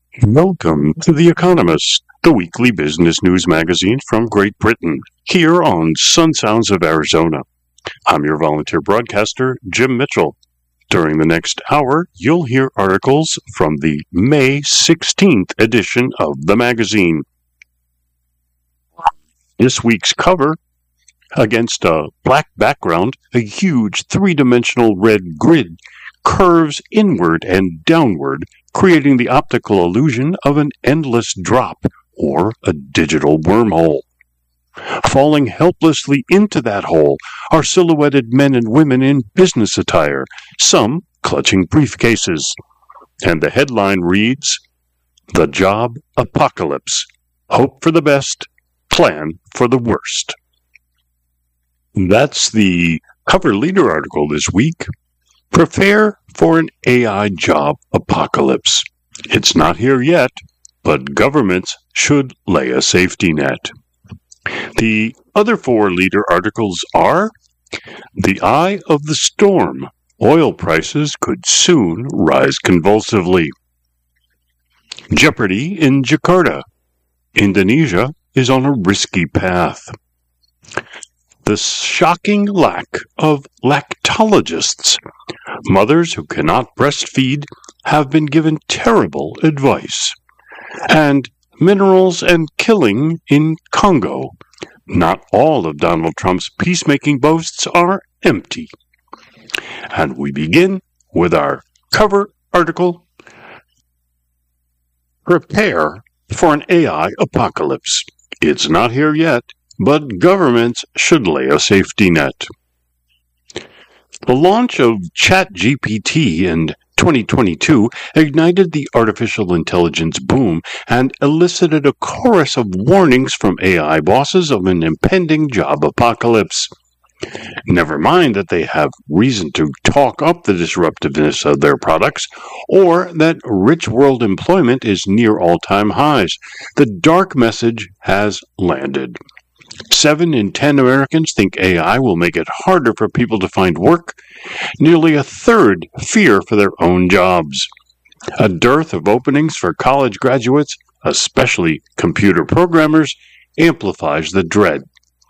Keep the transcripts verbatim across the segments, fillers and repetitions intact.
Welcome to The Economist, the weekly business news magazine from Great Britain, here on Sun Sounds of Arizona. I'm your volunteer broadcaster, Jim Mitchell. During the next hour, you'll hear articles from the May sixteenth edition of the magazine. This week's cover, against a black background, a huge three-dimensional red grid curves inward and downward, creating the optical illusion of an endless drop or a digital wormhole. Falling helplessly into that hole are silhouetted men and women in business attire, some clutching briefcases. And the headline reads, "The Job Apocalypse. Hope for the best, plan for the worst." That's the cover leader article this week. Prepare for an A I job apocalypse. It's not here yet, but governments should lay a safety net. The other four leader articles are: The Eye of the Storm. Oil prices could soon rise convulsively. Jeopardy in Jakarta. Indonesia is on a risky path. The shocking lack of lactologists. Mothers who cannot breastfeed have been given terrible advice. And minerals and killing in Congo. Not all of Donald Trump's peacemaking boasts are empty. And we begin with our cover article, Prepare for an A I Apocalypse. It's not here yet, but governments should lay a safety net. The launch of ChatGPT in twenty twenty-two ignited the artificial intelligence boom and elicited a chorus of warnings from A I bosses of an impending job apocalypse. Never mind that they have reason to talk up the disruptiveness of their products, or that rich world employment is near all-time highs. The dark message has landed. Seven in ten Americans think A I will make it harder for people to find work. Nearly a third fear for their own jobs. A dearth of openings for college graduates, especially computer programmers, amplifies the dread.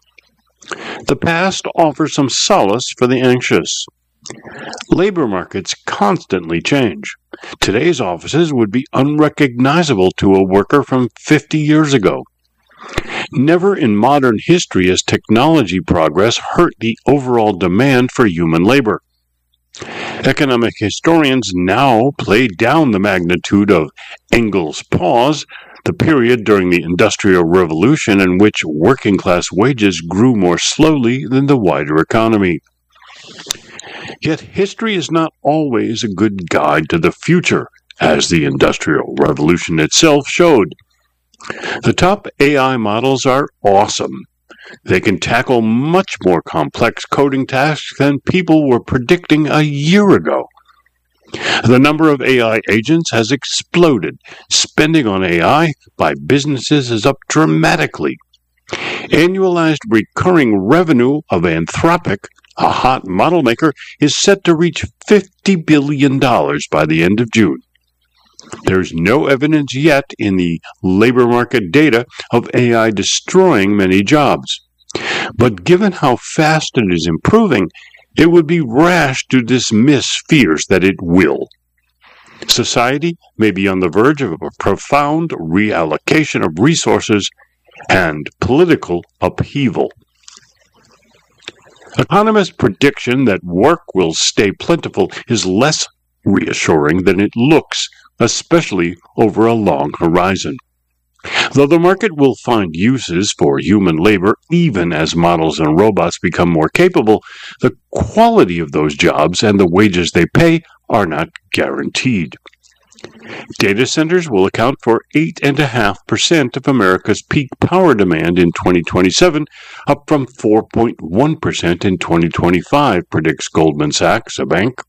The past offers some solace for the anxious. Labor markets constantly change. Today's offices would be unrecognizable to a worker from fifty years ago. Never in modern history has technology progress hurt the overall demand for human labor. Economic historians now play down the magnitude of Engels' pause, the period during the Industrial Revolution in which working-class wages grew more slowly than the wider economy. Yet history is not always a good guide to the future, as the Industrial Revolution itself showed. The top A I models are awesome. They can tackle much more complex coding tasks than people were predicting a year ago. The number of A I agents has exploded. Spending on A I by businesses is up dramatically. Annualized recurring revenue of Anthropic, a hot model maker, is set to reach fifty billion dollars by the end of June. There's no evidence yet in the labor market data of A I destroying many jobs. But given how fast it is improving, it would be rash to dismiss fears that it will. Society may be on the verge of a profound reallocation of resources and political upheaval. Economists' prediction that work will stay plentiful is less reassuring than it looks, especially over a long horizon. Though the market will find uses for human labor even as models and robots become more capable, the quality of those jobs and the wages they pay are not guaranteed. Data centers will account for eight point five percent of America's peak power demand in twenty twenty-seven, up from four point one percent in twenty twenty-five, predicts Goldman Sachs, a bank.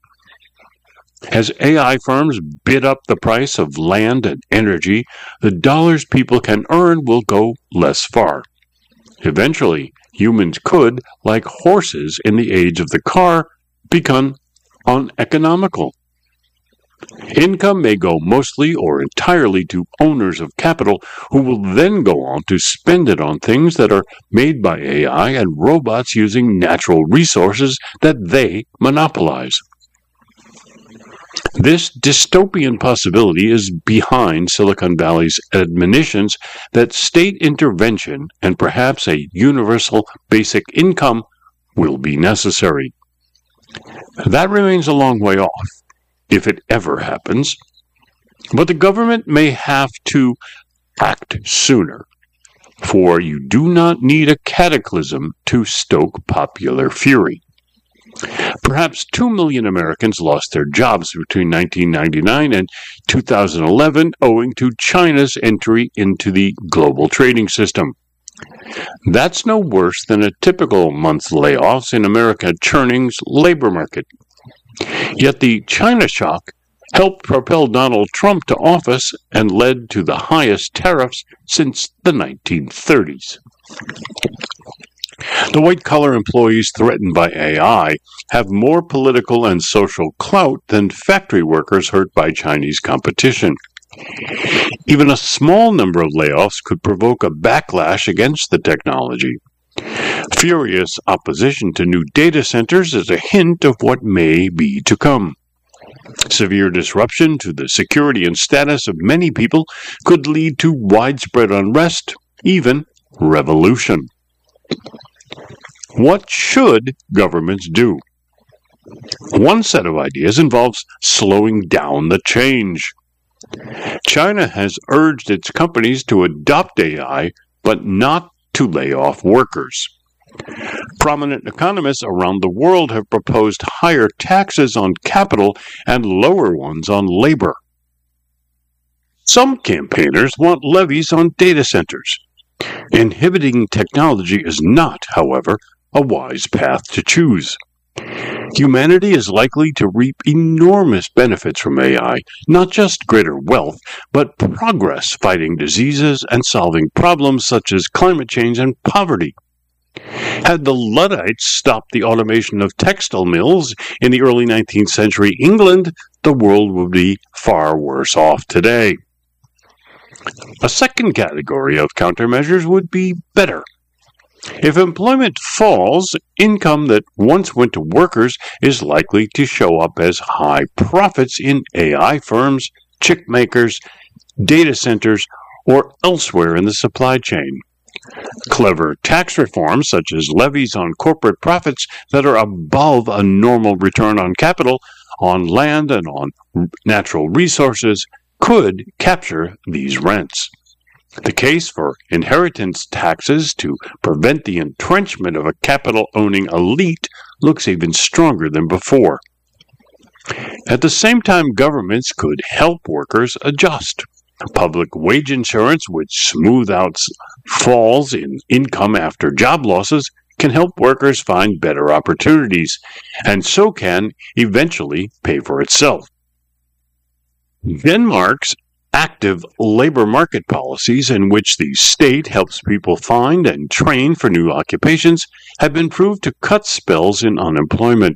As A I firms bid up the price of land and energy, the dollars people can earn will go less far. Eventually, humans could, like horses in the age of the car, become uneconomical. Income may go mostly or entirely to owners of capital who will then go on to spend it on things that are made by A I and robots using natural resources that they monopolize. This dystopian possibility is behind Silicon Valley's admonitions that state intervention and perhaps a universal basic income will be necessary. That remains a long way off, if it ever happens, but the government may have to act sooner, for you do not need a cataclysm to stoke popular fury. Perhaps two million Americans lost their jobs between nineteen ninety-nine and two thousand eleven owing to China's entry into the global trading system. That's no worse than a typical month's layoffs in America churning's labor market. Yet the China shock helped propel Donald Trump to office and led to the highest tariffs since the nineteen thirties. The white-collar employees threatened by A I have more political and social clout than factory workers hurt by Chinese competition. Even a small number of layoffs could provoke a backlash against the technology. Furious opposition to new data centers is a hint of what may be to come. Severe disruption to the security and status of many people could lead to widespread unrest, even revolution. What should governments do? One set of ideas involves slowing down the change. China has urged its companies to adopt A I, but not to lay off workers. Prominent economists around the world have proposed higher taxes on capital and lower ones on labor. Some campaigners want levies on data centers. Inhibiting technology is not, however, a wise path to choose. Humanity is likely to reap enormous benefits from A I, not just greater wealth, but progress fighting diseases and solving problems such as climate change and poverty. Had the Luddites stopped the automation of textile mills in the early nineteenth century England, the world would be far worse off today. A second category of countermeasures would be better. If employment falls, income that once went to workers is likely to show up as high profits in A I firms, chip makers, data centers, or elsewhere in the supply chain. Clever tax reforms, such as levies on corporate profits that are above a normal return on capital, on land and on natural resources, could capture these rents. The case for inheritance taxes to prevent the entrenchment of a capital-owning elite looks even stronger than before. At the same time, governments could help workers adjust. Public wage insurance, which smooth out falls in income after job losses, can help workers find better opportunities, and so can eventually pay for itself. Denmark's active labor market policies, in which the state helps people find and train for new occupations, have been proved to cut spells in unemployment.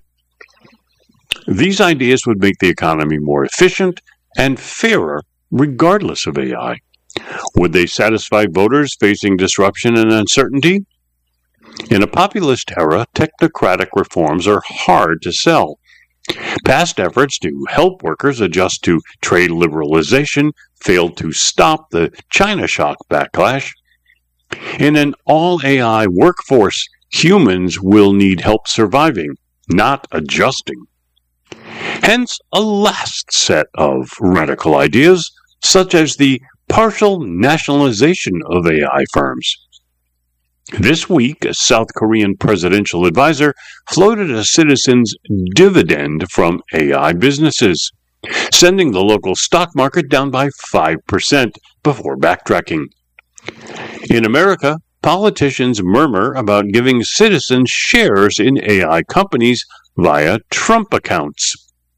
These ideas would make the economy more efficient and fairer regardless of A I. Would they satisfy voters facing disruption and uncertainty? In a populist era, technocratic reforms are hard to sell. Past efforts to help workers adjust to trade liberalization failed to stop the China shock backlash. In an all-A I workforce, humans will need help surviving, not adjusting. Hence, a last set of radical ideas, such as the partial nationalization of A I firms. This week, a South Korean presidential advisor floated a citizen's dividend from A I businesses, sending the local stock market down by five percent before backtracking. In America, politicians murmur about giving citizens shares in A I companies via Trump accounts.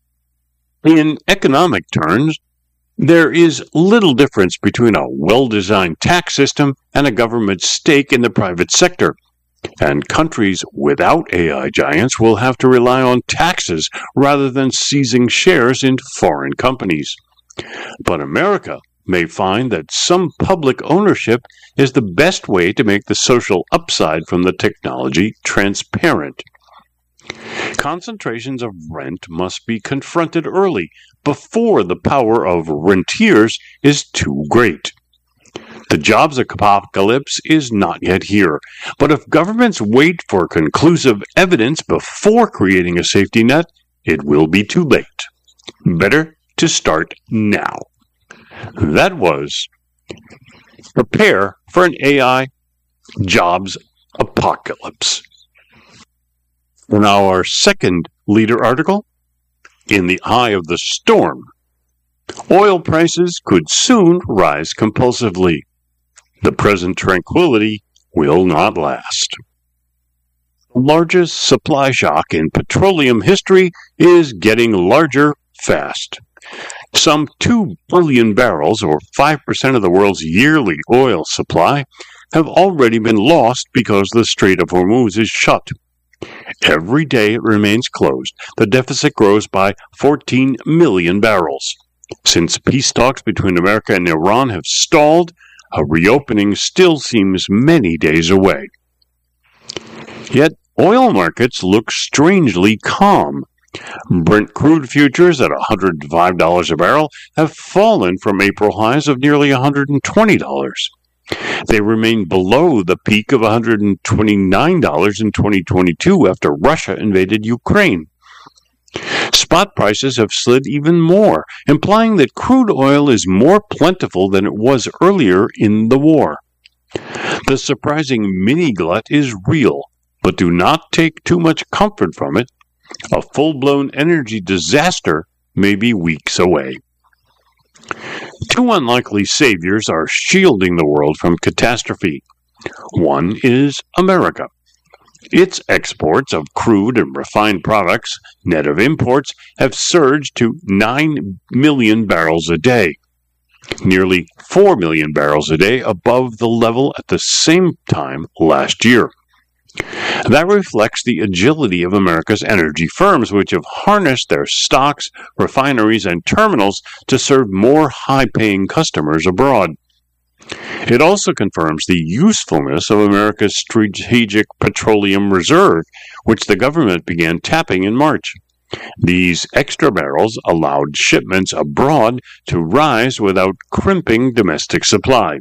In economic terms, there is little difference between a well-designed tax system and a government stake in the private sector. And countries without A I giants will have to rely on taxes rather than seizing shares in foreign companies. But America may find that some public ownership is the best way to make the social upside from the technology transparent. Concentrations of rent must be confronted early, before the power of rentiers is too great. The jobs apocalypse is not yet here, but if governments wait for conclusive evidence before creating a safety net, it will be too late. Better to start now. That was Prepare for an A I Jobs Apocalypse. In our second leader article, In the Eye of the Storm, oil prices could soon rise compulsively. The present tranquility will not last. The largest supply shock in petroleum history is getting larger fast. Some two billion barrels, or five percent of the world's yearly oil supply, have already been lost because the Strait of Hormuz is shut. Every day it remains closed, the deficit grows by fourteen million barrels. Since peace talks between America and Iran have stalled, a reopening still seems many days away. Yet oil markets look strangely calm. Brent crude futures at one hundred five dollars a barrel have fallen from April highs of nearly one hundred twenty dollars. They remain below the peak of one hundred twenty-nine dollars in twenty twenty-two after Russia invaded Ukraine. Spot prices have slid even more, implying that crude oil is more plentiful than it was earlier in the war. The surprising mini-glut is real, but do not take too much comfort from it. A full-blown energy disaster may be weeks away. Two unlikely saviors are shielding the world from catastrophe. One is America. Its exports of crude and refined products, net of imports, have surged to nine million barrels a day, nearly four million barrels a day above the level at the same time last year. That reflects the agility of America's energy firms, which have harnessed their stocks, refineries, and terminals to serve more high-paying customers abroad. It also confirms the usefulness of America's Strategic Petroleum Reserve, which the government began tapping in March. These extra barrels allowed shipments abroad to rise without crimping domestic supply.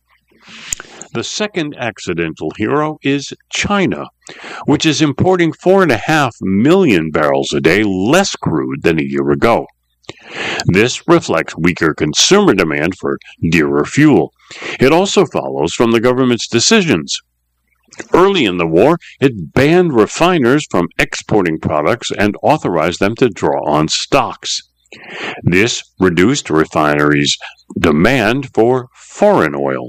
The second accidental hero is China, which is importing four point five million barrels a day less crude than a year ago. This reflects weaker consumer demand for dearer fuel. It also follows from the government's decisions. Early in the war, it banned refiners from exporting products and authorized them to draw on stocks. This reduced refineries' demand for foreign oil.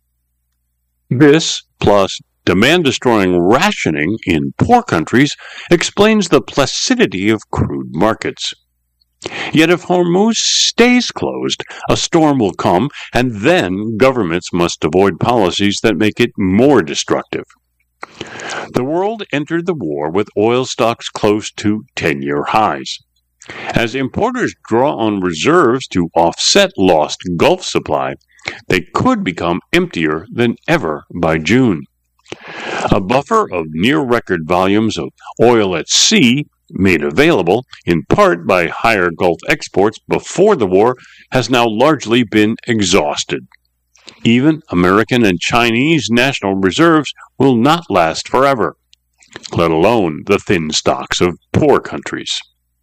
This, plus demand-destroying rationing in poor countries, explains the placidity of crude markets. Yet if Hormuz stays closed, a storm will come, and then governments must avoid policies that make it more destructive. The world entered the war with oil stocks close to ten-year highs. As importers draw on reserves to offset lost Gulf supply, they could become emptier than ever by June. A buffer of near-record volumes of oil at sea, made available in part by higher Gulf exports before the war, has now largely been exhausted. Even American and Chinese national reserves will not last forever, let alone the thin stocks of poor countries.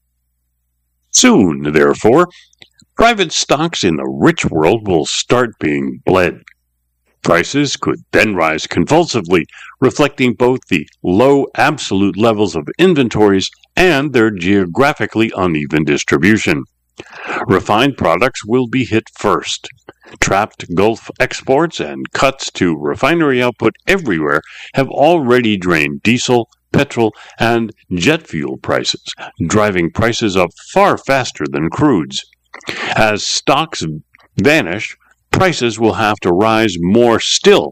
Soon, therefore, private stocks in the rich world will start being bled. Prices could then rise convulsively, reflecting both the low absolute levels of inventories and their geographically uneven distribution. Refined products will be hit first. Trapped Gulf exports and cuts to refinery output everywhere have already drained diesel, petrol, and jet fuel prices, driving prices up far faster than crudes. As stocks vanish, prices will have to rise more still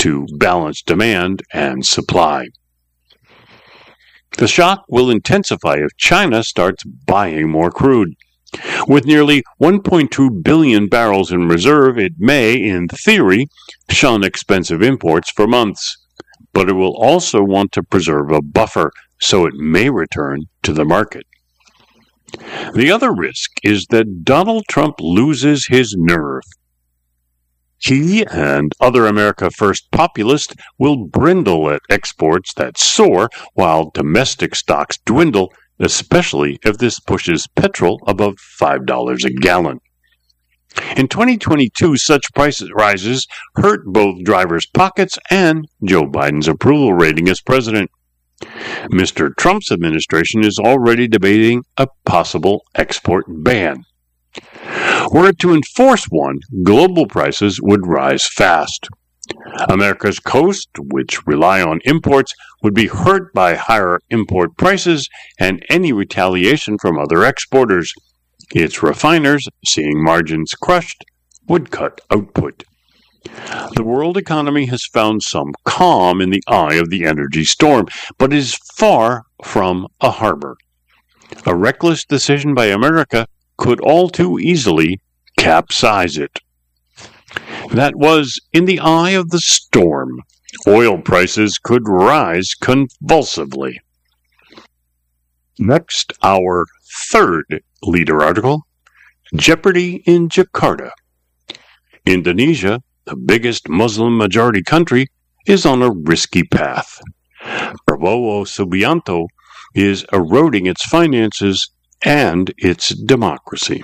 to balance demand and supply. The shock will intensify if China starts buying more crude. With nearly one point two billion barrels in reserve, it may, in theory, shun expensive imports for months. But it will also want to preserve a buffer, so it may return to the market. The other risk is that Donald Trump loses his nerve. He and other America First populists will brindle at exports that soar while domestic stocks dwindle, especially if this pushes petrol above five dollars a gallon. In twenty twenty-two, such price rises hurt both drivers' pockets and Joe Biden's approval rating as president. Mister Trump's administration is already debating a possible export ban. Were it to enforce one, global prices would rise fast. America's coast, which rely on imports, would be hurt by higher import prices and any retaliation from other exporters. Its refiners, seeing margins crushed, would cut output. The world economy has found some calm in the eye of the energy storm, but is far from a harbor. A reckless decision by America could all too easily capsize it. That was in the eye of the storm. Oil prices could rise convulsively. Next, our third leader article, Jeopardy in Jakarta. Indonesia, the biggest Muslim-majority country, is on a risky path. Prabowo Subianto is eroding its finances and its democracy.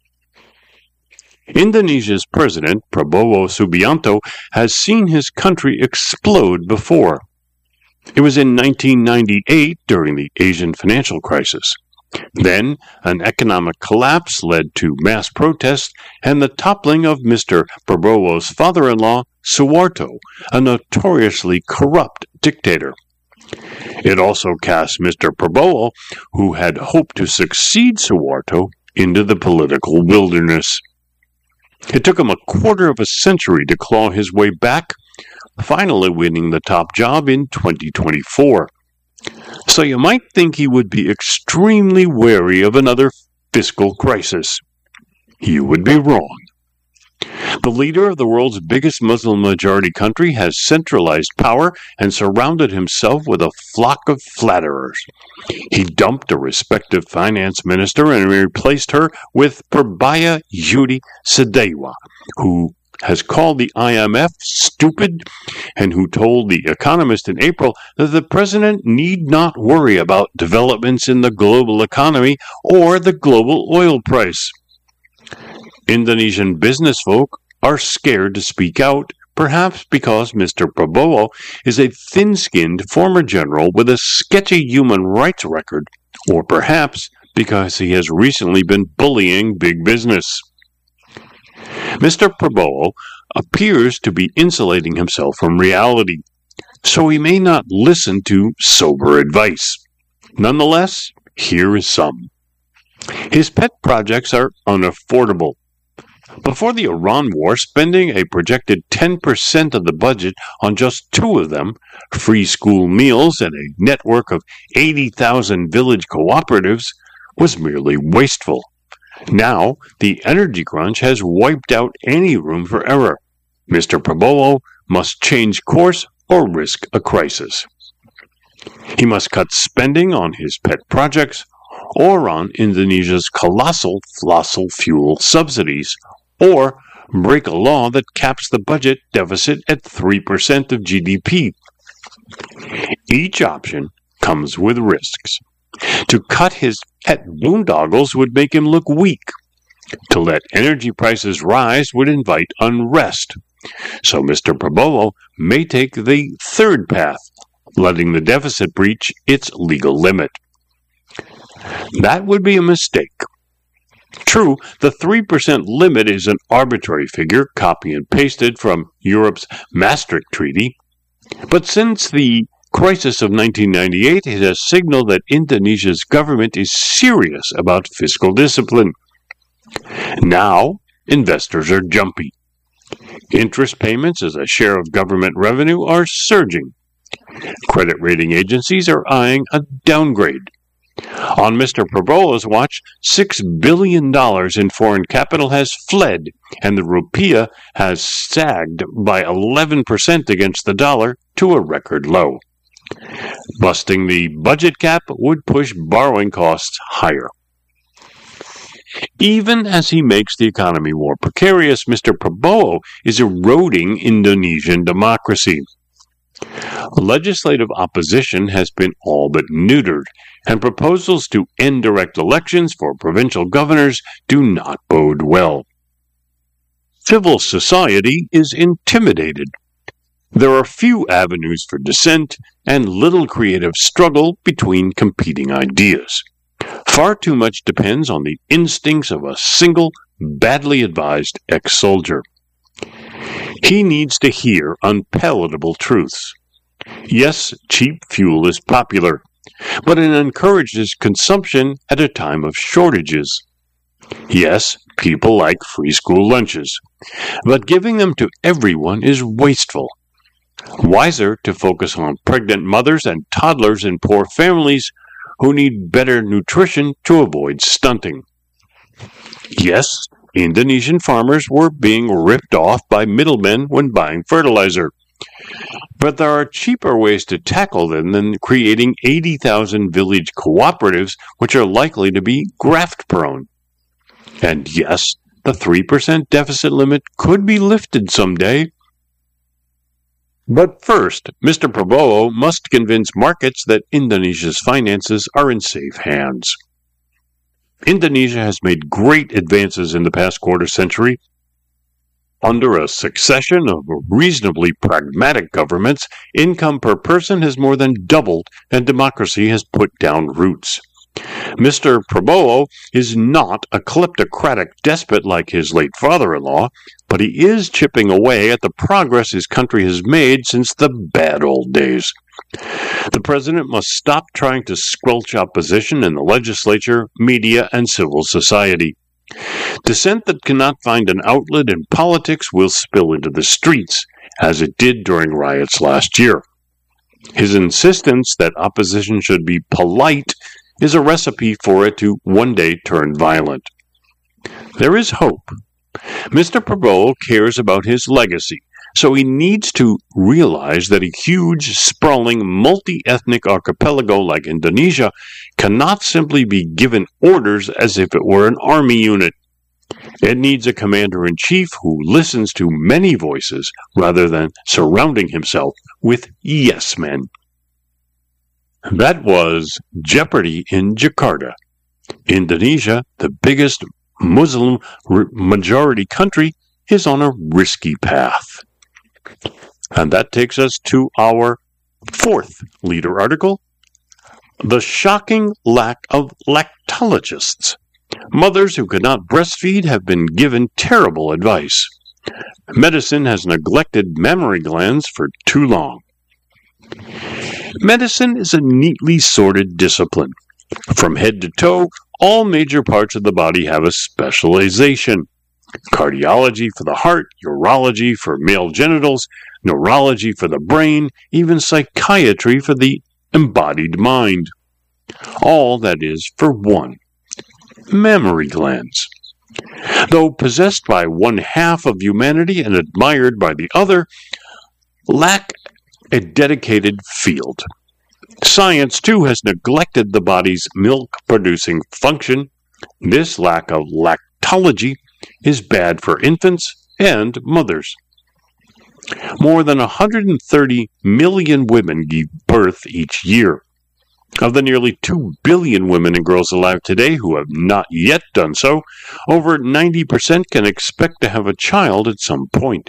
Indonesia's president, Prabowo Subianto, has seen his country explode before. It was in nineteen ninety-eight during the Asian financial crisis. Then, an economic collapse led to mass protests and the toppling of Mister Prabowo's father-in-law, Suharto, a notoriously corrupt dictator. It also cast Mister Prabowo, who had hoped to succeed Suharto, into the political wilderness. It took him a quarter of a century to claw his way back, finally winning the top job in twenty twenty-four. So you might think he would be extremely wary of another fiscal crisis. You would be wrong. The leader of the world's biggest Muslim-majority country has centralized power and surrounded himself with a flock of flatterers. He dumped a respected finance minister and replaced her with Purbaya Yudi Sadewa, who has called the I M F stupid and who told The Economist in April that the president need not worry about developments in the global economy or the global oil price. Indonesian business folk are scared to speak out, perhaps because Mister Prabowo is a thin-skinned former general with a sketchy human rights record, or perhaps because he has recently been bullying big business. Mister Prabowo appears to be insulating himself from reality, so he may not listen to sober advice. Nonetheless, here is some. His pet projects are unaffordable. Before the Iran war, spending a projected ten percent of the budget on just two of them, free school meals and a network of eighty thousand village cooperatives, was merely wasteful. Now, the energy crunch has wiped out any room for error. Mister Prabowo must change course or risk a crisis. He must cut spending on his pet projects or on Indonesia's colossal fossil fuel subsidies, or break a law that caps the budget deficit at three percent of G D P. Each option comes with risks. To cut his pet boondoggles would make him look weak. To let energy prices rise would invite unrest. So Mister Prabowo may take the third path, letting the deficit breach its legal limit. That would be a mistake. True, the three percent limit is an arbitrary figure, copy and pasted from Europe's Maastricht Treaty, but since the crisis of nineteen ninety-eight, it has signaled that Indonesia's government is serious about fiscal discipline. Now, investors are jumpy. Interest payments as a share of government revenue are surging. Credit rating agencies are eyeing a downgrade. On Mister Prabowo's watch, six billion dollars in foreign capital has fled, and the rupiah has sagged by eleven percent against the dollar to a record low. Busting the budget cap would push borrowing costs higher. Even as he makes the economy more precarious, Mister Prabowo is eroding Indonesian democracy. Legislative opposition has been all but neutered, and proposals to end direct elections for provincial governors do not bode well. Civil society is intimidated. There are few avenues for dissent and little creative struggle between competing ideas. Far too much depends on the instincts of a single, badly advised ex-soldier. He needs to hear unpalatable truths. Yes, cheap fuel is popular, but it encourages consumption at a time of shortages. Yes, people like free school lunches, but giving them to everyone is wasteful. Wiser to focus on pregnant mothers and toddlers in poor families who need better nutrition to avoid stunting. Yes, Indonesian farmers were being ripped off by middlemen when buying fertilizer. But there are cheaper ways to tackle them than creating eighty thousand village cooperatives which are likely to be graft-prone. And yes, the three percent deficit limit could be lifted someday. But first, Mister Prabowo must convince markets that Indonesia's finances are in safe hands. Indonesia has made great advances in the past quarter century. Under a succession of reasonably pragmatic governments, income per person has more than doubled and democracy has put down roots. Mister Prabowo is not a kleptocratic despot like his late father-in-law, but he is chipping away at the progress his country has made since the bad old days. The president must stop trying to squelch opposition in the legislature, media, and civil society. Dissent that cannot find an outlet in politics will spill into the streets, as it did during riots last year. His insistence that opposition should be polite is a recipe for it to one day turn violent. There is hope. Mister Prabowo cares about his legacy, so he needs to realize that a huge, sprawling, multi-ethnic archipelago like Indonesia cannot simply be given orders as if it were an army unit. It needs a commander-in-chief who listens to many voices rather than surrounding himself with yes-men. That was Jeopardy in Jakarta. Indonesia, the biggest Muslim majority country, is on a risky path. And that takes us to our fourth leader article, The Shocking Lack of Lactologists. Mothers who could not breastfeed have been given terrible advice. Medicine has neglected mammary glands for too long. Medicine is a neatly sorted discipline. From head to toe, all major parts of the body have a specialization. Cardiology for the heart, urology for male genitals, neurology for the brain, even psychiatry for the embodied mind. All, that is, for one. Mammary glands. Though possessed by one half of humanity and admired by the other, lack a dedicated field. Science, too, has neglected the body's milk-producing function. This lack of lactology is bad for infants and mothers. More than one hundred thirty million women give birth each year. Of the nearly two billion women and girls alive today who have not yet done so, over ninety percent can expect to have a child at some point.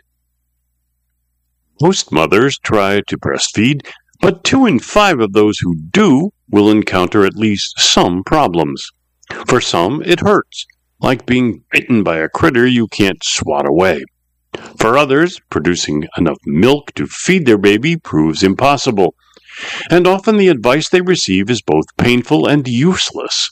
Most mothers try to breastfeed, but two in five of those who do will encounter at least some problems. For some, it hurts, like being bitten by a critter you can't swat away. For others, producing enough milk to feed their baby proves impossible, and often the advice they receive is both painful and useless.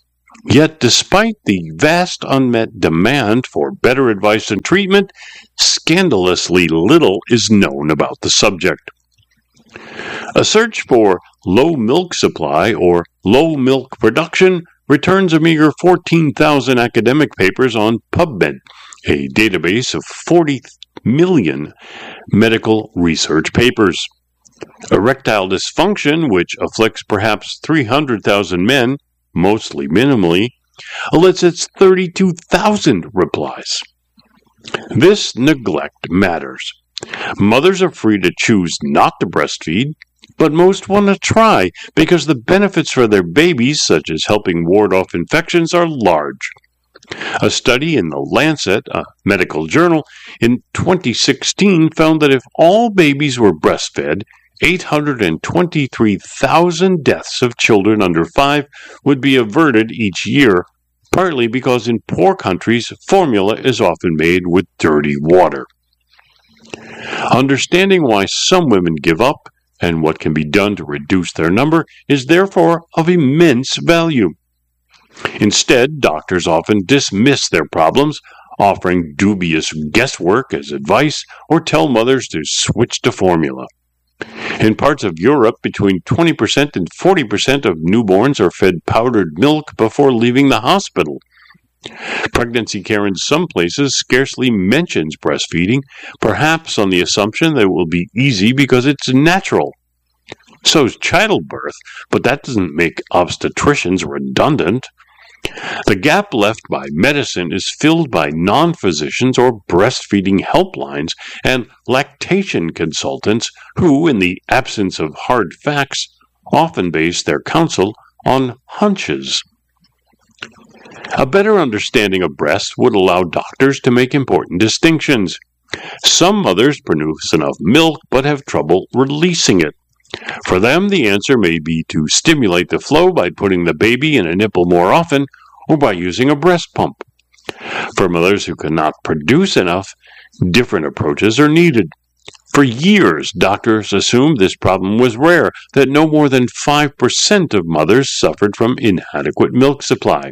Yet, despite the vast unmet demand for better advice and treatment, scandalously little is known about the subject. A search for low milk supply or low milk production returns a meager fourteen thousand academic papers on PubMed, a database of forty million medical research papers. Erectile dysfunction, which afflicts perhaps three hundred thousand men, mostly minimally, elicits thirty-two thousand replies. This neglect matters. Mothers are free to choose not to breastfeed, but most want to try because the benefits for their babies, such as helping ward off infections, are large. A study in The Lancet, a medical journal, in twenty sixteen found that if all babies were breastfed, eight hundred twenty-three thousand deaths of children under five would be averted each year, partly because in poor countries, formula is often made with dirty water. Understanding why some women give up and what can be done to reduce their number is therefore of immense value. Instead, doctors often dismiss their problems, offering dubious guesswork as advice, or tell mothers to switch to formula. In parts of Europe, between twenty percent and forty percent of newborns are fed powdered milk before leaving the hospital. Pregnancy care in some places scarcely mentions breastfeeding, perhaps on the assumption that it will be easy because it's natural. So's childbirth, but that doesn't make obstetricians redundant. The gap left by medicine is filled by non-physicians or breastfeeding helplines and lactation consultants who, in the absence of hard facts, often base their counsel on hunches. A better understanding of breasts would allow doctors to make important distinctions. Some mothers produce enough milk but have trouble releasing it. For them, the answer may be to stimulate the flow by putting the baby in a nipple more often or by using a breast pump. For mothers who cannot produce enough, different approaches are needed. For years, doctors assumed this problem was rare, that no more than five percent of mothers suffered from inadequate milk supply.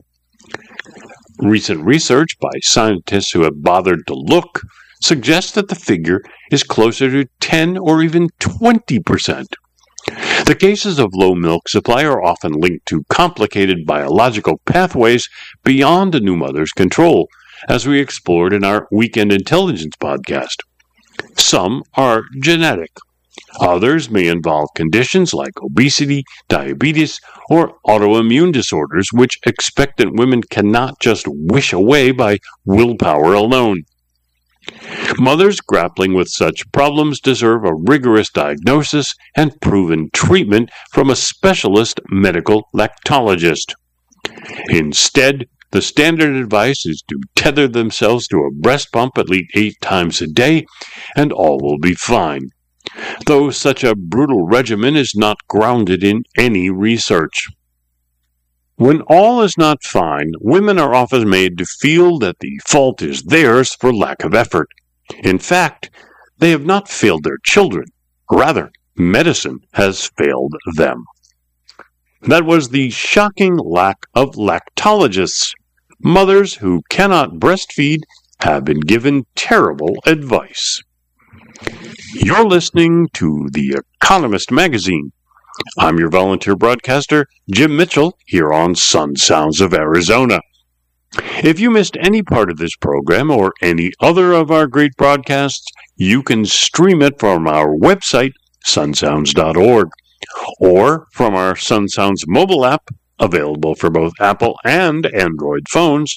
Recent research by scientists who have bothered to look suggests that the figure is closer to ten or even twenty percent. The cases of low milk supply are often linked to complicated biological pathways beyond a new mother's control, as we explored in our Weekend Intelligence podcast. Some are genetic. Others may involve conditions like obesity, diabetes, or autoimmune disorders, which expectant women cannot just wish away by willpower alone. Mothers grappling with such problems deserve a rigorous diagnosis and proven treatment from a specialist medical lactologist. Instead, the standard advice is to tether themselves to a breast pump at least eight times a day, and all will be fine. Though such a brutal regimen is not grounded in any research. When all is not fine, women are often made to feel that the fault is theirs for lack of effort. In fact, they have not failed their children. Rather, medicine has failed them. That was the shocking lack of lactologists. Mothers who cannot breastfeed have been given terrible advice. You're listening to The Economist Magazine. I'm your volunteer broadcaster, Jim Mitchell, here on Sun Sounds of Arizona. If you missed any part of this program or any other of our great broadcasts, you can stream it from our website, sun sounds dot org, or from our Sun Sounds mobile app, available for both Apple and Android phones.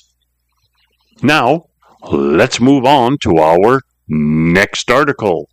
Now, let's move on to our next article.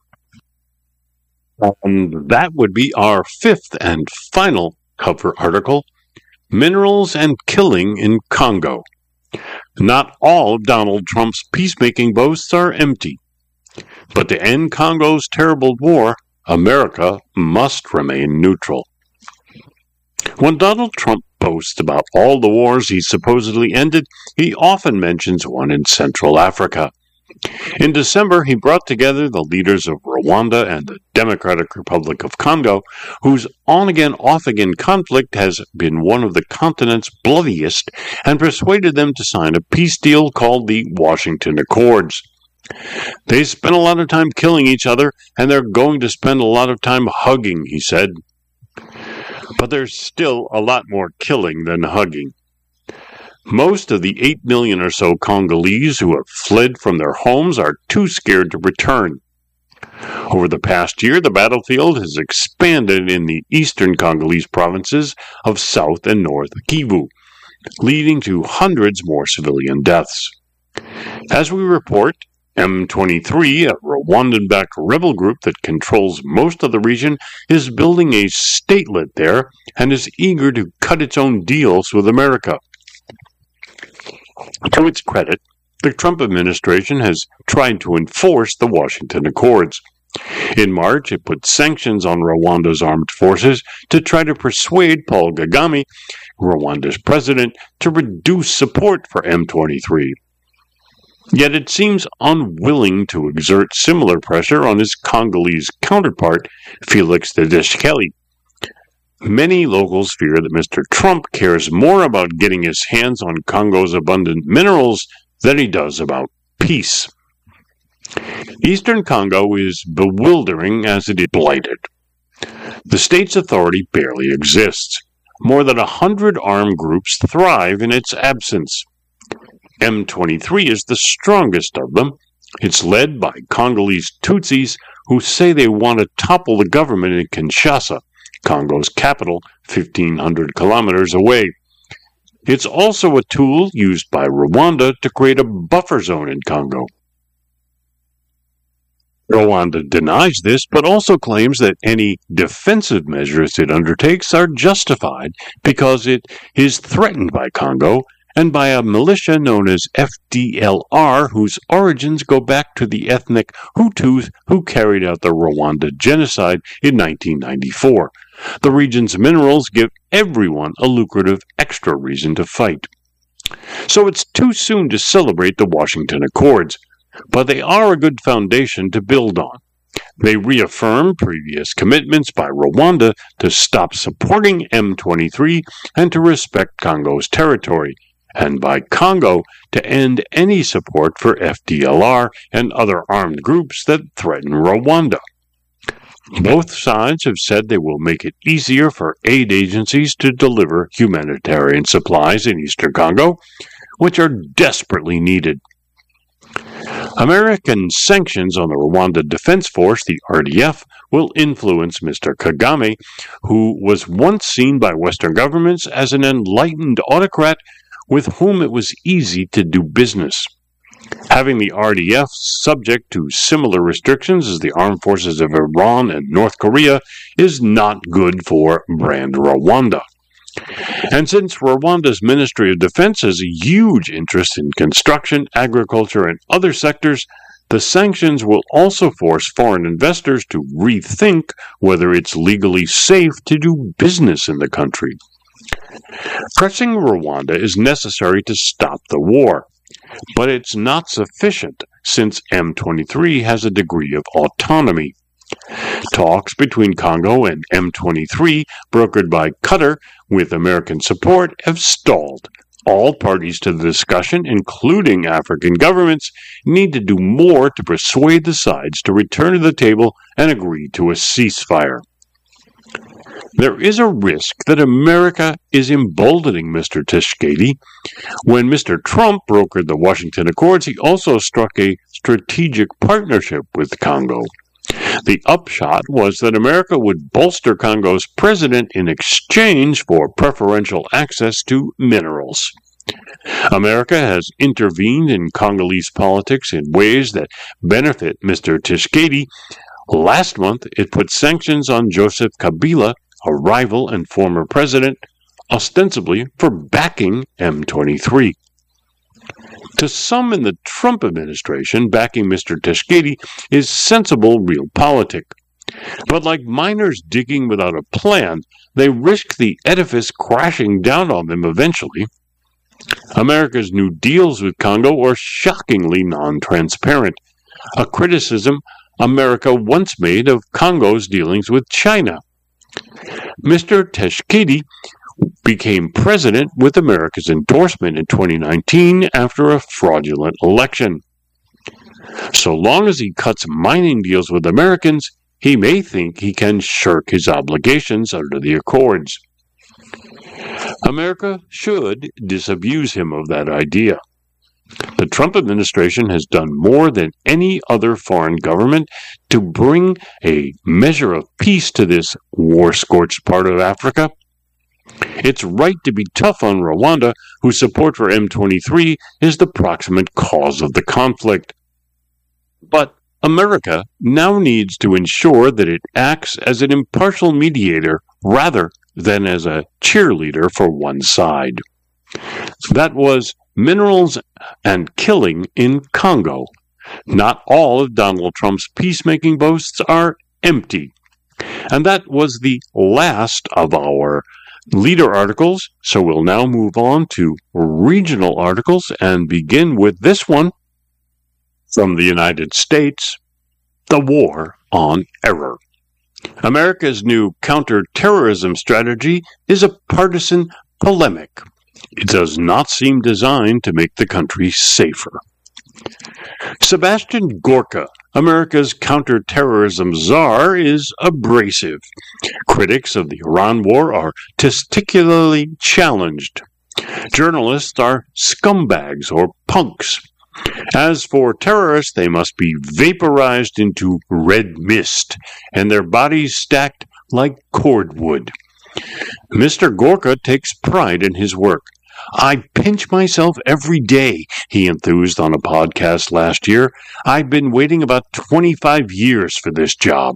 And that would be our fifth and final cover article, Minerals and Killing in Congo. Not all Donald Trump's peacemaking boasts are empty. But to end Congo's terrible war, America must remain neutral. When Donald Trump boasts about all the wars he supposedly ended, he often mentions one in Central Africa. In December, he brought together the leaders of Rwanda and the Democratic Republic of Congo, whose on-again, off-again conflict has been one of the continent's bloodiest, and persuaded them to sign a peace deal called the Washington Accords. They spent a lot of time killing each other, and they're going to spend a lot of time hugging, he said. But there's still a lot more killing than hugging. Most of the eight million or so Congolese who have fled from their homes are too scared to return. Over the past year, the battlefield has expanded in the eastern Congolese provinces of South and North Kivu, leading to hundreds more civilian deaths. As we report, M twenty-three, a Rwandan-backed rebel group that controls most of the region, is building a statelet there and is eager to cut its own deals with America. To its credit, the Trump administration has tried to enforce the Washington Accords. In March, it put sanctions on Rwanda's armed forces to try to persuade Paul Kagame, Rwanda's president, to reduce support for M twenty-three. Yet it seems unwilling to exert similar pressure on his Congolese counterpart, Felix Tshisekedi. Many locals fear that Mister Trump cares more about getting his hands on Congo's abundant minerals than he does about peace. Eastern Congo is bewildering as it is blighted. The state's authority barely exists. More than a hundred armed groups thrive in its absence. M twenty-three is the strongest of them. It's led by Congolese Tutsis who say they want to topple the government in Kinshasa, Congo's capital, fifteen hundred kilometers away. It's also a tool used by Rwanda to create a buffer zone in Congo. Rwanda denies this, but also claims that any defensive measures it undertakes are justified because it is threatened by Congo and by a militia known as F D L R, whose origins go back to the ethnic Hutus who carried out the Rwanda genocide in nineteen ninety-four. The region's minerals give everyone a lucrative extra reason to fight. So it's too soon to celebrate the Washington Accords, but they are a good foundation to build on. They reaffirm previous commitments by Rwanda to stop supporting M twenty-three and to respect Congo's territory, and by Congo to end any support for F D L R and other armed groups that threaten Rwanda. Both sides have said they will make it easier for aid agencies to deliver humanitarian supplies in eastern Congo, which are desperately needed. American sanctions on the Rwanda Defense Force, the R D F, will influence Mister Kagame, who was once seen by Western governments as an enlightened autocrat with whom it was easy to do business. Having the R D F subject to similar restrictions as the armed forces of Iran and North Korea is not good for brand Rwanda. And since Rwanda's Ministry of Defense has a huge interest in construction, agriculture, and other sectors, the sanctions will also force foreign investors to rethink whether it's legally safe to do business in the country. Pressing Rwanda is necessary to stop the war, but it's not sufficient since M twenty-three has a degree of autonomy. Talks between Congo and M twenty-three, brokered by Qatar with American support, have stalled. All parties to the discussion, including African governments, need to do more to persuade the sides to return to the table and agree to a ceasefire. There is a risk that America is emboldening Mister Tshisekedi. When Mister Trump brokered the Washington Accords, he also struck a strategic partnership with Congo. The upshot was that America would bolster Congo's president in exchange for preferential access to minerals. America has intervened in Congolese politics in ways that benefit Mister Tshisekedi. Last month, it put sanctions on Joseph Kabila, a rival and former president, ostensibly for backing M twenty-three. To some in the Trump administration, backing Mister Tshisekedi is sensible realpolitik. But like miners digging without a plan, they risk the edifice crashing down on them eventually. America's new deals with Congo are shockingly non-transparent, a criticism America once made of Congo's dealings with China. Mister Tshisekedi became president with America's endorsement in twenty nineteen after a fraudulent election. So long as he cuts mining deals with Americans, he may think he can shirk his obligations under the Accords. America should disabuse him of that idea. The Trump administration has done more than any other foreign government to bring a measure of peace to this war-scorched part of Africa. It's right to be tough on Rwanda, whose support for M twenty-three is the proximate cause of the conflict. But America now needs to ensure that it acts as an impartial mediator rather than as a cheerleader for one side. That was Minerals and Killing in Congo. Not all of Donald Trump's peacemaking boasts are empty. And that was the last of our leader articles, so we'll now move on to regional articles and begin with this one from the United States, The War on Error. America's new counterterrorism strategy is a partisan polemic. It does not seem designed to make the country safer. Sebastian Gorka, America's counterterrorism czar, is abrasive. Critics of the Iran war are testicularly challenged. Journalists are scumbags or punks. As for terrorists, they must be vaporized into red mist, and their bodies stacked like cordwood. Mister Gorka takes pride in his work. I pinch myself every day, he enthused on a podcast last year. I've been waiting about twenty-five years for this job.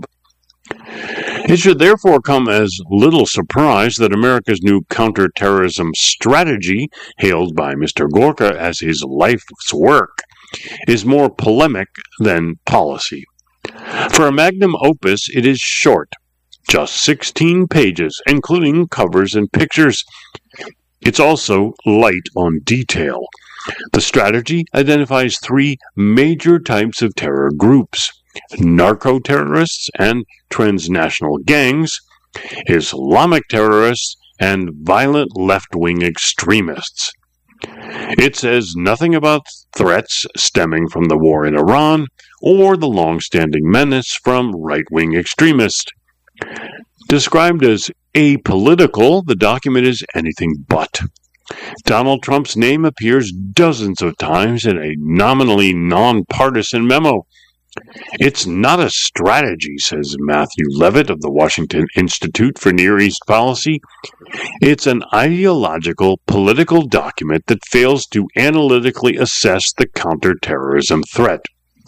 It should therefore come as little surprise that America's new counterterrorism strategy, hailed by Mister Gorka as his life's work, is more polemic than policy. For a magnum opus, it is short, just sixteen pages, including covers and pictures. It's also light on detail. The strategy identifies three major types of terror groups: narco-terrorists and transnational gangs, Islamic terrorists, and violent left-wing extremists. It says nothing about threats stemming from the war in Iran or the long-standing menace from right-wing extremists. Described as apolitical, the document is anything but. Donald Trump's name appears dozens of times in a nominally nonpartisan memo. It's not a strategy, says Matthew Levitt of the Washington Institute for Near East Policy. It's an ideological, political document that fails to analytically assess the counterterrorism threat.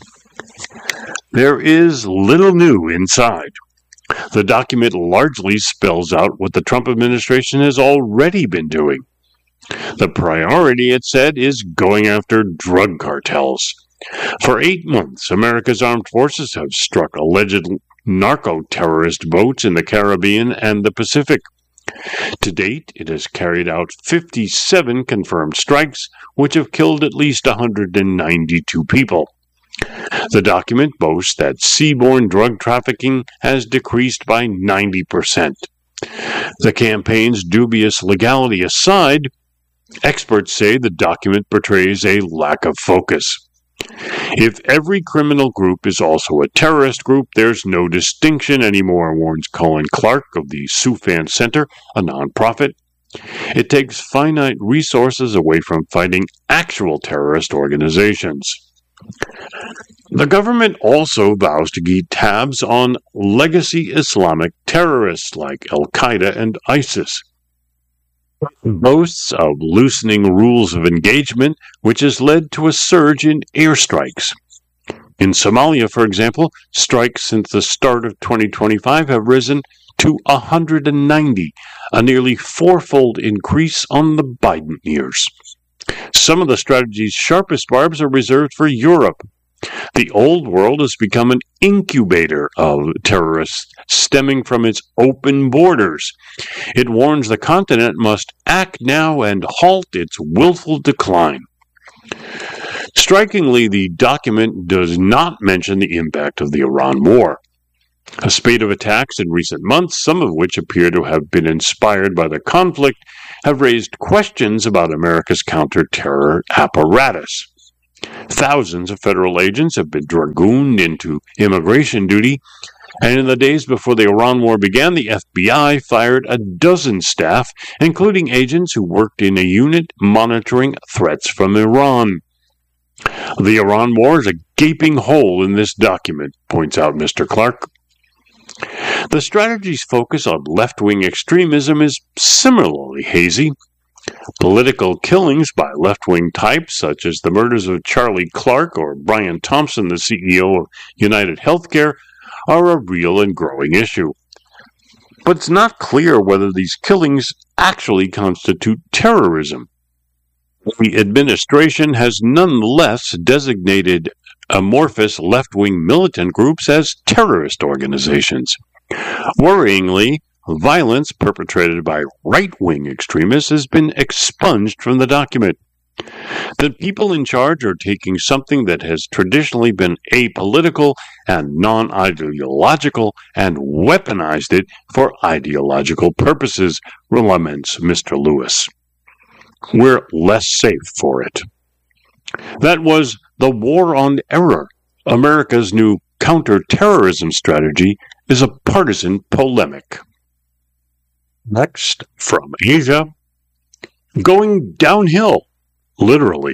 There is little new inside. The document largely spells out what the Trump administration has already been doing. The priority, it said, is going after drug cartels. For eight months, America's armed forces have struck alleged narco-terrorist boats in the Caribbean and the Pacific. To date, it has carried out fifty-seven confirmed strikes, which have killed at least one hundred ninety-two people. The document boasts that seaborne drug trafficking has decreased by ninety percent. The campaign's dubious legality aside, experts say the document portrays a lack of focus. If every criminal group is also a terrorist group, there's no distinction anymore, warns Colin Clark of the Soufan Center, a nonprofit. It takes finite resources away from fighting actual terrorist organizations. The government also vows to keep tabs on legacy Islamic terrorists like Al-Qaeda and ISIS. Boasts of loosening rules of engagement, which has led to a surge in airstrikes. In Somalia, for example, strikes since the start of twenty twenty-five have risen to one hundred ninety, a nearly fourfold increase on the Biden years. Some of the strategy's sharpest barbs are reserved for Europe. The old world has become an incubator of terrorists stemming from its open borders. It warns the continent must act now and halt its willful decline. Strikingly, the document does not mention the impact of the Iran war. A spate of attacks in recent months, some of which appear to have been inspired by the conflict, have raised questions about America's counter-terror apparatus. Thousands of federal agents have been dragooned into immigration duty, and in the days before the Iran war began, the F B I fired a dozen staff, including agents who worked in a unit monitoring threats from Iran. The Iran war is a gaping hole in this document, points out Mister Clark. The strategy's focus on left-wing extremism is similarly hazy. Political killings by left-wing types, such as the murders of Charlie Clark or Brian Thompson, the C E O of United Healthcare, are a real and growing issue. But it's not clear whether these killings actually constitute terrorism. The administration has nonetheless designated amorphous left-wing militant groups as terrorist organizations. Worryingly, violence perpetrated by right-wing extremists has been expunged from the document. The people in charge are taking something that has traditionally been apolitical and non-ideological and weaponized it for ideological purposes, laments Mister Lewis. We're less safe for it. That was The War on Error. America's new counter-terrorism strategy is a partisan polemic. Next, from Asia, going downhill, literally.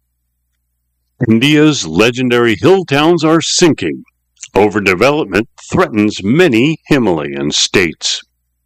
India's legendary hill towns are sinking. Overdevelopment threatens many Himalayan states.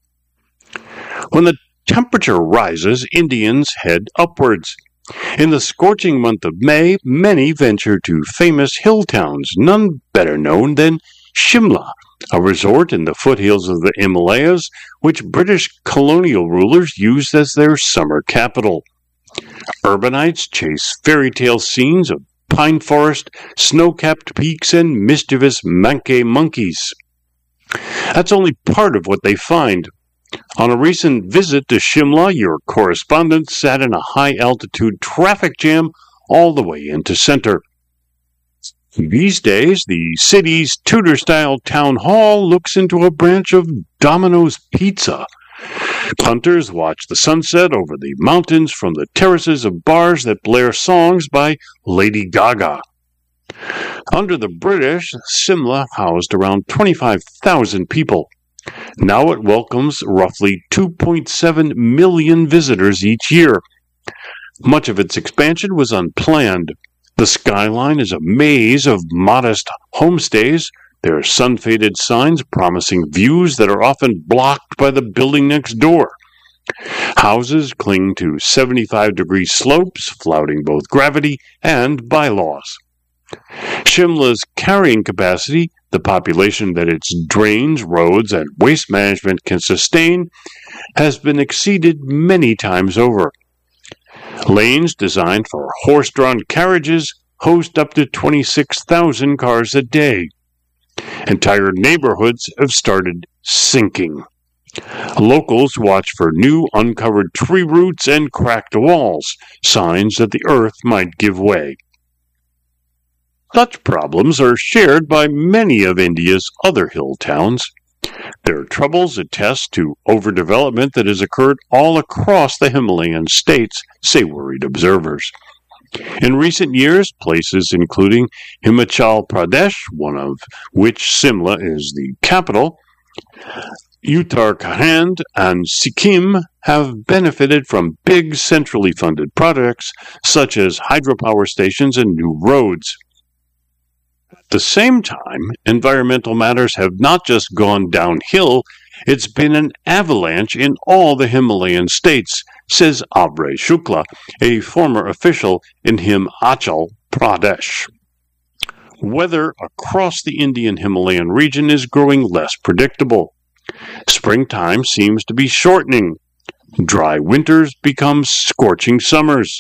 When the temperature rises, Indians head upwards. In the scorching month of May, many venture to famous hill towns, none better known than Shimla, a resort in the foothills of the Himalayas, which British colonial rulers used as their summer capital. Urbanites chase fairy tale scenes of pine forest, snow-capped peaks, and mischievous manke monkeys. That's only part of what they find. On a recent visit to Shimla, your correspondent sat in a high-altitude traffic jam all the way into center. These days, the city's Tudor-style town hall looks into a branch of Domino's Pizza. Punters watch the sunset over the mountains from the terraces of bars that blare songs by Lady Gaga. Under the British, Shimla housed around twenty-five thousand people. Now it welcomes roughly two point seven million visitors each year. Much of its expansion was unplanned. The skyline is a maze of modest homestays. There are sun-faded signs promising views that are often blocked by the building next door. Houses cling to seventy-five degree slopes, flouting both gravity and bylaws. Shimla's carrying capacity, the population that its drains, roads, and waste management can sustain, has been exceeded many times over. Lanes designed for horse-drawn carriages host up to twenty-six thousand cars a day. Entire neighborhoods have started sinking. Locals watch for new uncovered tree roots and cracked walls, signs that the earth might give way. Such problems are shared by many of India's other hill towns. Their troubles attest to overdevelopment that has occurred all across the Himalayan states, say worried observers. In recent years, places including Himachal Pradesh, one of which Shimla is the capital, Uttarakhand, and Sikkim have benefited from big centrally funded projects such as hydropower stations and new roads. At the same time, environmental matters have not just gone downhill, it's been an avalanche in all the Himalayan states, says Abhay Shukla, a former official in Himachal Pradesh. Weather across the Indian Himalayan region is growing less predictable. Springtime seems to be shortening. Dry winters become scorching summers.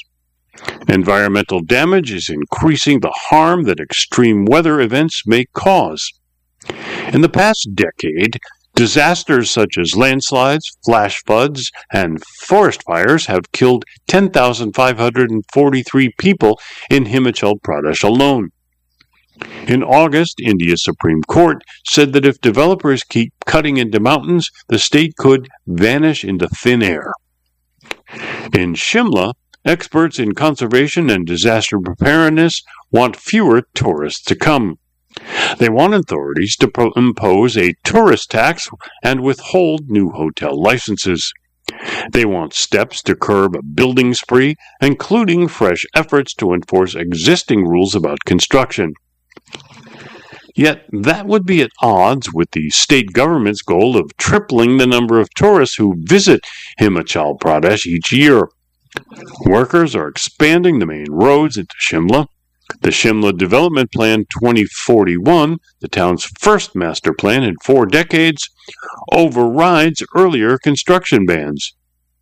Environmental damage is increasing the harm that extreme weather events may cause. In the past decade, disasters such as landslides, flash floods, and forest fires have killed ten thousand five hundred forty-three people in Himachal Pradesh alone. In August, India's Supreme Court said that if developers keep cutting into mountains, the state could vanish into thin air. In Shimla, experts in conservation and disaster preparedness want fewer tourists to come. They want authorities to pro- impose a tourist tax and withhold new hotel licenses. They want steps to curb a building spree, including fresh efforts to enforce existing rules about construction. Yet that would be at odds with the state government's goal of tripling the number of tourists who visit Himachal Pradesh each year. Workers are expanding the main roads into Shimla. The Shimla Development Plan twenty forty-one, the town's first master plan in four decades, overrides earlier construction bans.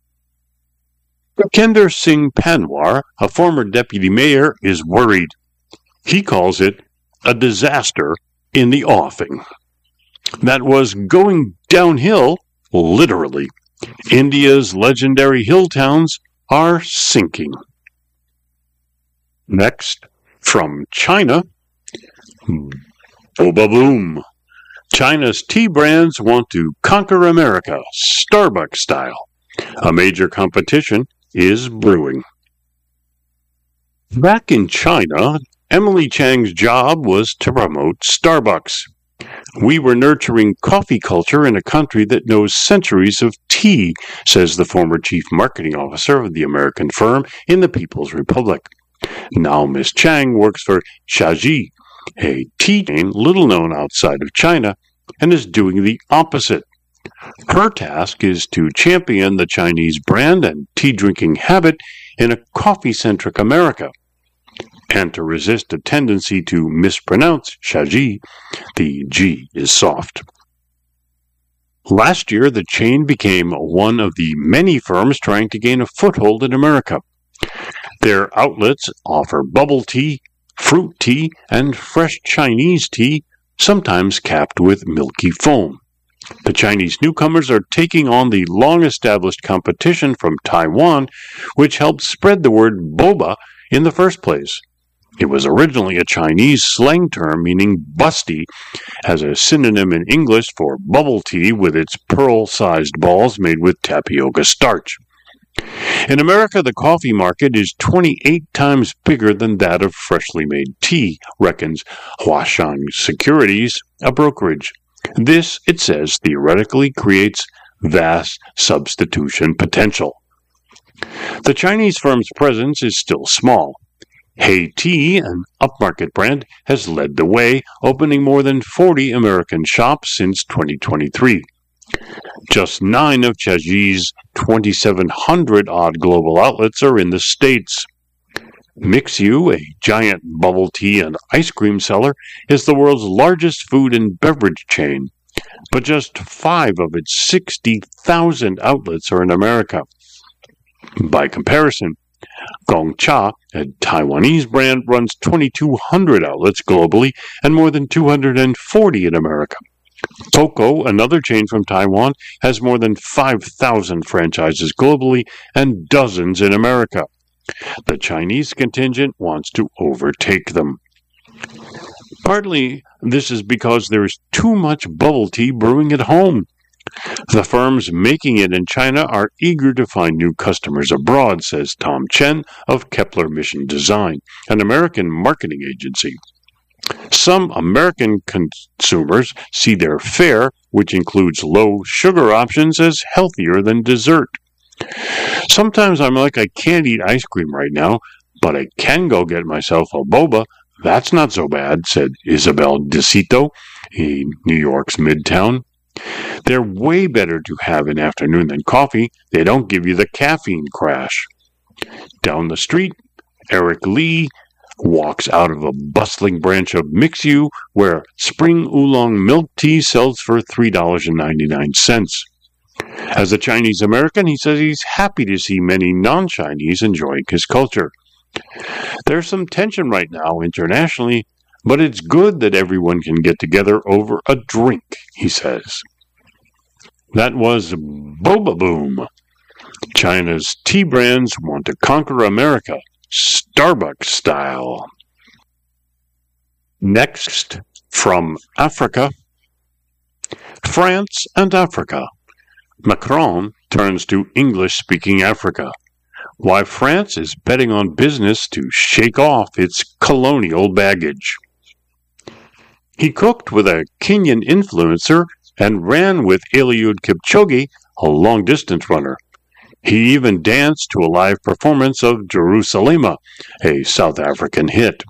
Kender Singh Panwar, a former deputy mayor, is worried. He calls it a disaster in the offing. That was going downhill, literally. India's legendary hill towns are sinking. Next, from China, Boba Boom. China's tea brands want to conquer America, Starbucks style. A major competition is brewing. Back in China, Emily Chang's job was to promote Starbucks. We were nurturing coffee culture in a country that knows centuries of tea, says the former chief marketing officer of the American firm in the People's Republic. Now Miss Chang works for Shaji, a tea chain little known outside of China, and is doing the opposite. Her task is to champion the Chinese brand and tea-drinking habit in a coffee-centric America, and to resist a tendency to mispronounce Shaji. The G is soft. Last year, the chain became one of the many firms trying to gain a foothold in America. Their outlets offer bubble tea, fruit tea, and fresh Chinese tea, sometimes capped with milky foam. The Chinese newcomers are taking on the long-established competition from Taiwan, which helped spread the word boba in the first place. It was originally a Chinese slang term meaning busty, as a synonym in English for bubble tea with its pearl-sized balls made with tapioca starch. In America, the coffee market is twenty-eight times bigger than that of freshly made tea, reckons Huashan Securities, a brokerage. This, it says, theoretically creates vast substitution potential. The Chinese firm's presence is still small. Hey Tea, an upmarket brand, has led the way, opening more than forty American shops since twenty twenty-three. Just nine of Shaji's twenty-seven hundred odd global outlets are in the States. Mixu, a giant bubble tea and ice cream seller, is the world's largest food and beverage chain, but just five of its sixty thousand outlets are in America. By comparison, Gongcha, a Taiwanese brand, runs twenty-two hundred outlets globally and more than two hundred forty in America. Coco, another chain from Taiwan, has more than five thousand franchises globally and dozens in America. The Chinese contingent wants to overtake them. Partly, this is because there is too much bubble tea brewing at home. The firms making it in China are eager to find new customers abroad, says Tom Chen of Kepler Mission Design, an American marketing agency. Some American consumers see their fare, which includes low sugar options, as healthier than dessert. Sometimes I'm like, I can't eat ice cream right now, but I can go get myself a boba. That's not so bad, said Isabel DeCito in New York's Midtown. They're way better to have in afternoon than coffee. They don't give you the caffeine crash. Down the street, Eric Lee walks out of a bustling branch of Mixu, where spring oolong milk tea sells for three dollars and ninety-nine cents. As a Chinese American, he says he's happy to see many non-Chinese enjoying his culture. There's some tension right now internationally, but it's good that everyone can get together over a drink, he says. That was Boba Boom. China's tea brands want to conquer America, Starbucks style. Next, from Africa, France and Africa. Macron turns to English-speaking Africa, why France is betting on business to shake off its colonial baggage. He cooked with a Kenyan influencer and ran with Eliud Kipchoge, a long-distance runner. He even danced to a live performance of Jerusalema, a South African hit.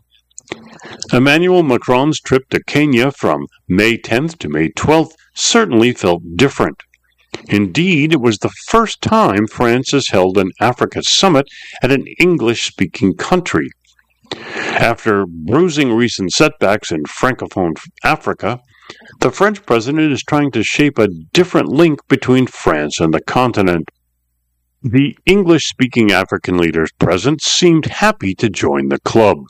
Emmanuel Macron's trip to Kenya from May tenth to May twelfth certainly felt different. Indeed, it was the first time France has held an Africa summit at an English-speaking country. After bruising recent setbacks in Francophone Africa, the French president is trying to shape a different link between France and the continent. The English-speaking African leaders present seemed happy to join the club.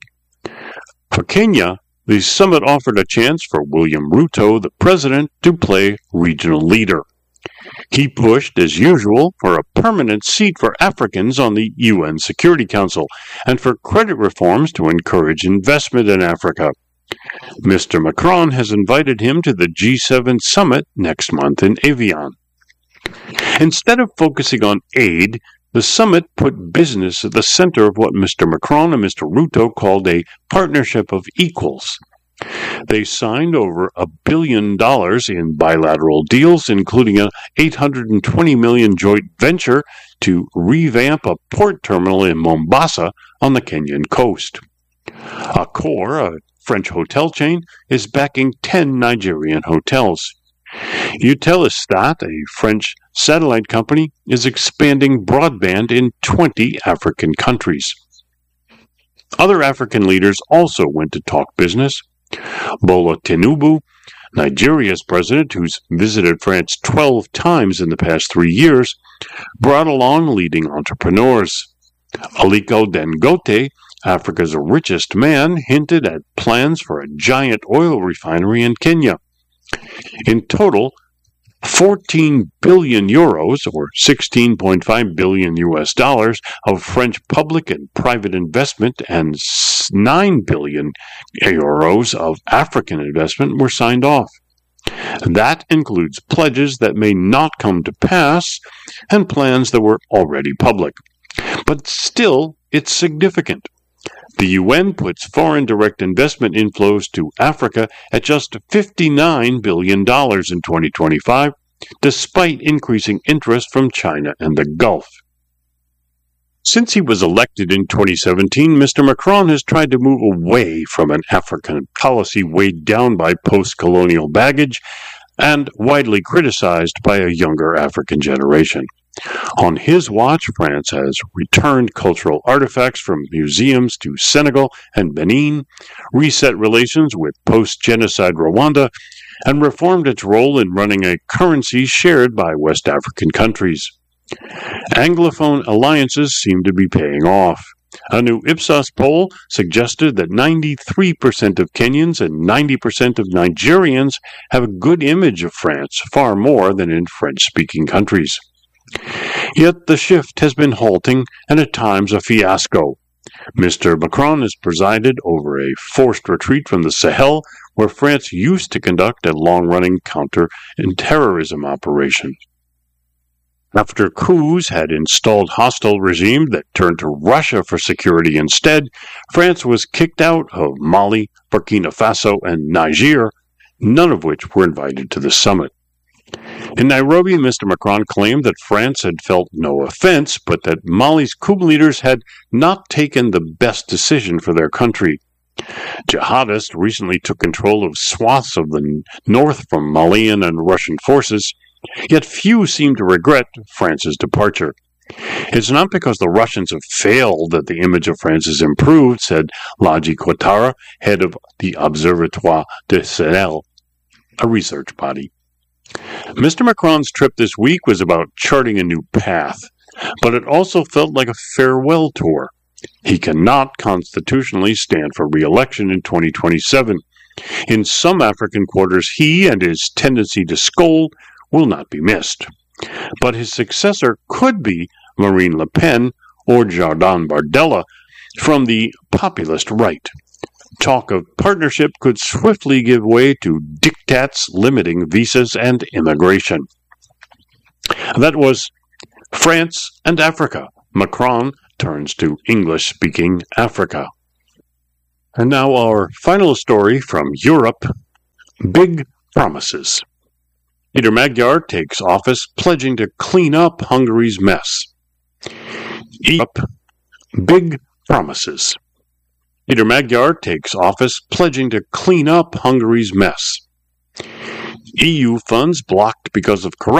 For Kenya, the summit offered a chance for William Ruto, the president, to play regional leader. He pushed, as usual, for a permanent seat for Africans on the U N Security Council and for credit reforms to encourage investment in Africa. Mister Macron has invited him to the G seven summit next month in Evian. Instead of focusing on aid, the summit put business at the center of what Mister Macron and Mister Ruto called a partnership of equals. They signed over a billion dollars in bilateral deals, including an eight hundred twenty million dollars joint venture to revamp a port terminal in Mombasa on the Kenyan coast. Accor, a French hotel chain, is backing ten Nigerian hotels. Eutelsat, a French satellite company, is expanding broadband in twenty African countries. Other African leaders also went to talk business. Bola Tinubu, Nigeria's president, who's visited France twelve times in the past three years, brought along leading entrepreneurs. Aliko Dangote, Africa's richest man, hinted at plans for a giant oil refinery in Kenya. In total, fourteen billion euros, or sixteen point five billion U S dollars, of French public and private investment and nine billion euros of African investment were signed off. That includes pledges that may not come to pass and plans that were already public. But still, it's significant. The U N puts foreign direct investment inflows to Africa at just fifty-nine billion dollars in twenty twenty-five, despite increasing interest from China and the Gulf. Since he was elected in twenty seventeen, Mister Macron has tried to move away from an African policy weighed down by post-colonial baggage and widely criticized by a younger African generation. On his watch, France has returned cultural artifacts from museums to Senegal and Benin, reset relations with post-genocide Rwanda, and reformed its role in running a currency shared by West African countries. Anglophone alliances seem to be paying off. A new Ipsos poll suggested that ninety-three percent of Kenyans and ninety percent of Nigerians have a good image of France, far more than in French-speaking countries. Yet the shift has been halting and at times a fiasco. Mister Macron has presided over a forced retreat from the Sahel, where France used to conduct a long-running counter-terrorism operation. After coups had installed hostile regimes that turned to Russia for security instead, France was kicked out of Mali, Burkina Faso, and Niger, none of which were invited to the summit. In Nairobi, Mister Macron claimed that France had felt no offense, but that Mali's coup leaders had not taken the best decision for their country. Jihadists recently took control of swaths of the north from Malian and Russian forces, yet few seem to regret France's departure. It's not because the Russians have failed that the image of France has improved, said Ladji Ouattara, head of the Observatoire du Sahel, a research body. Mister Macron's trip this week was about charting a new path, but it also felt like a farewell tour. He cannot constitutionally stand for re-election in twenty twenty-seven. In some African quarters, he and his tendency to scold will not be missed. But his successor could be Marine Le Pen or Jordan Bardella from the populist right. Talk of partnership could swiftly give way to diktats limiting visas and immigration. That was France and Africa. Macron turns to English-speaking Africa. And now our final story from Europe, Big Promises. Peter Magyar takes office pledging to clean up Hungary's mess. Europe, Big Promises. Peter Magyar takes office pledging to clean up Hungary's mess. E U funds blocked because of corruption.